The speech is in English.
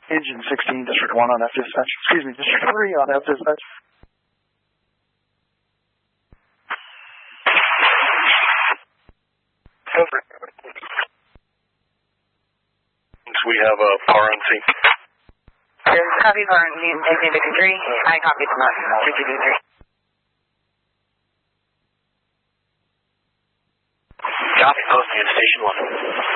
Engine 16, District 1 on F-Dispatch. Excuse me, District 3 on F-Dispatch. We have a car on scene. Copy car on scene, engine 53. I copy from us, 53. Copy, posting at station 1.